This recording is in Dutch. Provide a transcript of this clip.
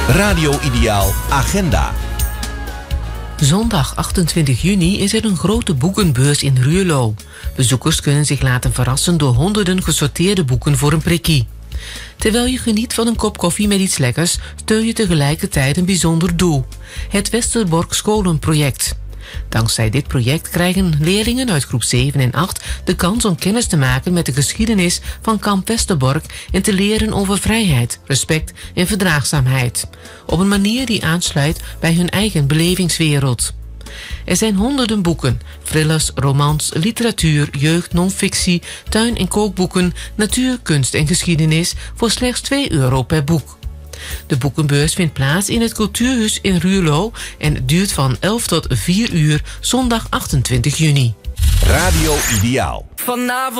Radio Ideaal Agenda. Zondag 28 juni is er een grote boekenbeurs in Ruurlo. Bezoekers kunnen zich laten verrassen door honderden gesorteerde boeken voor een prikkie. Terwijl je geniet van een kop koffie met iets lekkers, steun je tegelijkertijd een bijzonder doel: het Westerbork Scholenproject. Dankzij dit project krijgen leerlingen uit groep 7 en 8 de kans om kennis te maken met de geschiedenis van kamp Westerbork en te leren over vrijheid, respect en verdraagzaamheid. Op een manier die aansluit bij hun eigen belevingswereld. Er zijn honderden boeken: thrillers, romans, literatuur, jeugd, non-fictie, tuin- en kookboeken, natuur, kunst en geschiedenis voor slechts €2 per boek. De boekenbeurs vindt plaats in het Cultuurhuis in Ruurlo en duurt van 11 tot 4 uur zondag 28 juni. Radio Ideaal. Vanavond